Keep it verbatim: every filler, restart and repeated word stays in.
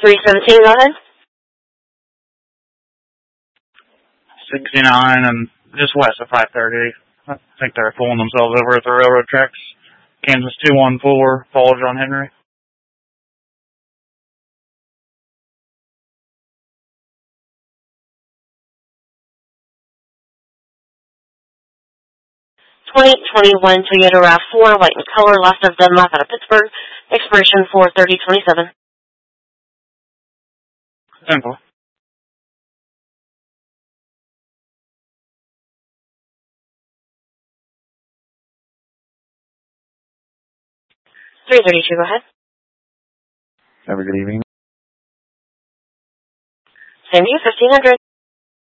three seventeen, go ahead. sixty-nine and just west of five thirty. I think they're pulling themselves over at the railroad tracks. Kansas two one four, Paul John Henry. twenty twenty-one Toyota RAV four, white in color, last of Dunlap out of Pittsburgh, expiration four thirty twenty-seven. Simple. three thirty-two, go ahead. Have a good evening. Same to you, fifteen hundred.